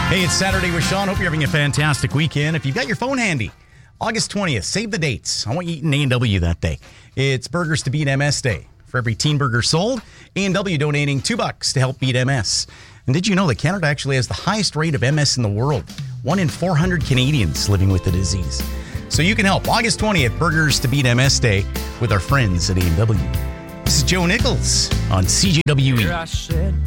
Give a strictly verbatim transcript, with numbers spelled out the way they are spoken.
Hey, it's Saturday with Sean. Hope you're having a fantastic weekend. If you've got your phone handy, August twentieth, save the dates. I want you eating A and W that day. It's Burgers to Beat M S Day. For every teen burger sold, A and W donating two bucks to help beat M S. And did you know that Canada actually has the highest rate of M S in the world? One in four hundred Canadians living with the disease. So you can help. August twentieth, Burgers to Beat M S Day with our friends at A and W. This is Joe Nichols on C J W E. Here I sit